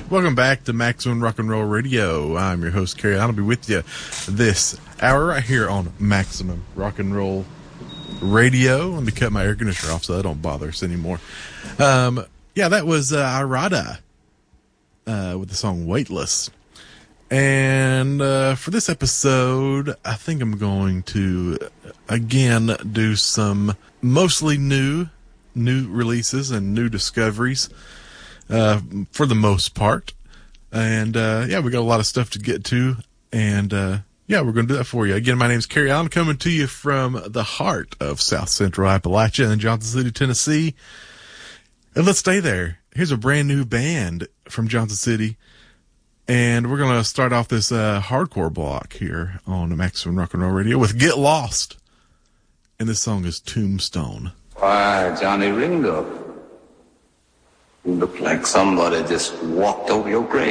Welcome back to Maximum Rock and Roll Radio. I'm your host, Kerry. I'll be with you this hour right here on Maximum Rock and Roll Radio. Let me cut my air conditioner off so that don't bother us anymore. That was Irada with the song Weightless. And for this episode, I think I'm going to, again, do some mostly new releases and new discoveries. For the most part. And, we got a lot of stuff to get to. And, we're going to do that for you. Again, my name's Kerry Allen, coming to you from the heart of South Central Appalachia in Johnson City, Tennessee. And let's stay there. Here's a brand new band from Johnson City. And we're going to start off this, hardcore block here on Maximum Rock and Roll Radio with Get Lost. And this song is Tombstone. Why, Johnny Ringo. You look like somebody just walked over your grave.